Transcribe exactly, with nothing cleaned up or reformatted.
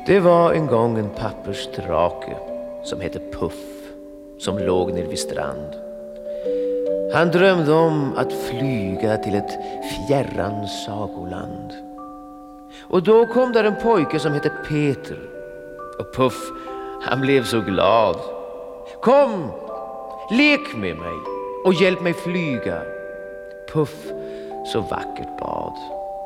Det var en gång en pappersdrake som hette Puff som låg nere vid strand. Han drömde om att flyga till ett fjärran sagoland. Och då kom där en pojke som hette Peter. Och Puff, han blev så glad. Kom, lek med mig och hjälp mig flyga. Puff så vackert bad.